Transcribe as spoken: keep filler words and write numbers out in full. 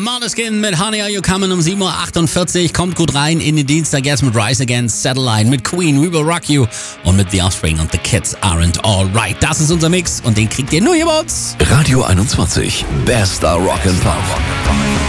Måneskin mit Honey Are You Coming um sieben Uhr achtundvierzig. Kommt gut rein in den Dienstag jetzt mit Rise Against Satellite, mit Queen, We Will Rock You und mit The Offspring und The Kids Aren't Alright. Das ist unser Mix und den kriegt ihr nur hier bei uns. Radio einundzwanzig, bester Rock and Pop.